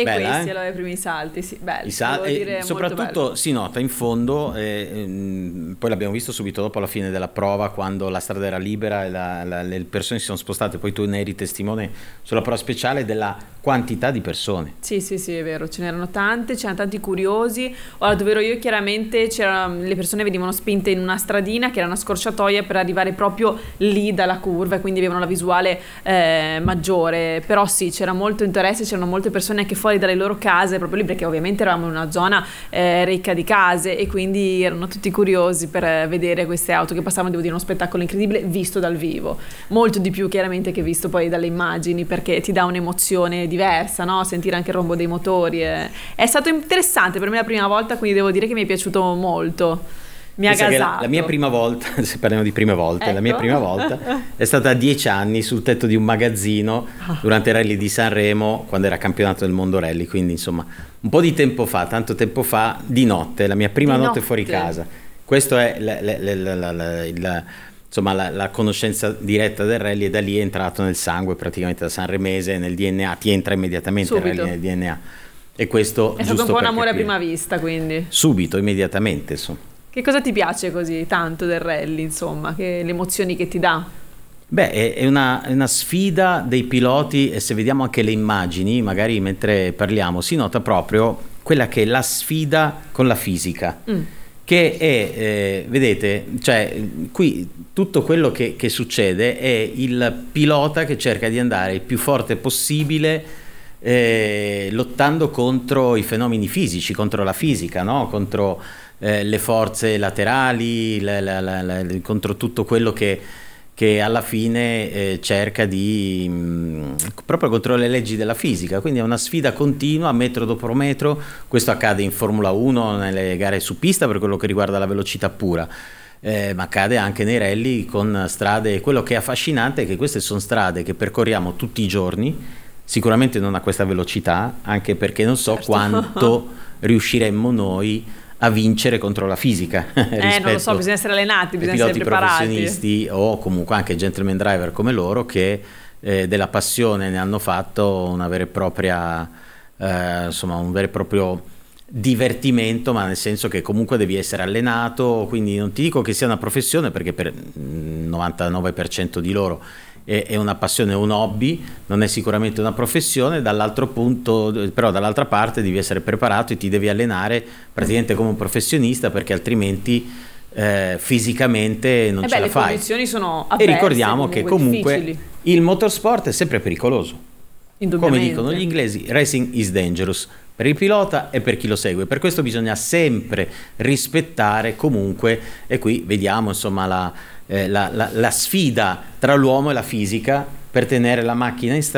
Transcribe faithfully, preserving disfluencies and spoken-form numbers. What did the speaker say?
bella, questi eh? allora i primi salti, sì, bello, I sal- devo e dire molto soprattutto bello. si nota in fondo, eh, ehm, poi l'abbiamo visto subito dopo la fine della prova, quando la strada era libera e la- la- le persone si sono spostate, poi tu ne eri testimone sulla prova speciale della quantità di persone. Sì, sì, sì, è vero, ce n'erano tante, c'erano tanti curiosi. Ora, dove ero io, chiaramente c'era, le persone venivano spinte in una stradina che era una scorciatoia per arrivare proprio lì dalla curva e quindi avevano la visuale eh, maggiore. Però sì, c'era molto interesse, c'erano molte persone anche fuori dalle loro case, proprio lì perché ovviamente eravamo in una zona eh, ricca di case e quindi erano tutti curiosi per eh, vedere queste auto che passavano, devo dire, uno spettacolo incredibile visto dal vivo. Molto di più chiaramente che visto poi dalle immagini, perché ti dà un'emozione diversa, no? Sentire anche il rombo dei motori. eh. È stato interessante per me la prima volta, quindi devo dire che mi è piaciuto molto. Mi ha Pensa che la, gasato. la mia prima volta, se parliamo di prime volte, la Ecco. mia prima volta è stata a dieci anni sul tetto di un magazzino durante i rally di Sanremo, quando era campionato del mondo rally, quindi insomma un po' di tempo fa, tanto tempo fa, di notte, la mia prima Di notte notte. fuori casa. Questo è la, la- la- la- la- la- il- insomma, la, la conoscenza diretta del rally, e da lì è entrato nel sangue, praticamente da sanremese, nel D N A, ti entra immediatamente il Subito. rally nel D N A. E questo È stato giusto un po' un per amore a capire. prima vista, quindi. Subito, immediatamente, insomma. Che cosa ti piace così tanto del rally, insomma? Che, le emozioni che ti dà? Beh, è è una, è una sfida dei piloti, e se vediamo anche le immagini, magari mentre parliamo, si nota proprio quella che è la sfida con la fisica, Mm. che è, eh, vedete, cioè qui tutto quello che, che succede è il pilota che cerca di andare il più forte possibile, eh, lottando contro i fenomeni fisici, contro la fisica, no? Contro eh, le forze laterali, la- la- la- la- contro tutto quello che, che alla fine eh, cerca di mh, proprio contro le leggi della fisica. Quindi è una sfida continua, metro dopo metro. Questo accade in Formula uno nelle gare su pista per quello che riguarda la velocità pura. Eh, ma accade anche nei rally con strade. Quello che è affascinante è che queste sono strade che percorriamo tutti i giorni, sicuramente non a questa velocità, anche perché non so Certo. quanto riusciremmo noi a vincere contro la fisica Eh, non lo so, rispetto bisogna essere allenati, ai bisogna piloti essere preparati. professionisti o comunque anche gentleman driver come loro, che eh, della passione ne hanno fatto una vera e propria, eh, insomma, un vero e proprio divertimento, ma nel senso che comunque devi essere allenato. Quindi non ti dico che sia una professione, perché per il novantanove per cento di loro è, è una passione, un hobby, non è sicuramente una professione. Dall'altro punto, però dall'altra parte devi essere preparato e ti devi allenare praticamente come un professionista, perché altrimenti eh, fisicamente non Eh ce beh, la le fai. condizioni sono E avverse, ricordiamo che comunque difficili, il motorsport è sempre pericoloso. Come indubbiamente. dicono gli inglesi, racing is dangerous, per il pilota e per chi lo segue. Per questo bisogna sempre rispettare comunque, e qui vediamo insomma la, eh, la, la, la sfida tra l'uomo e la fisica per tenere la macchina in strada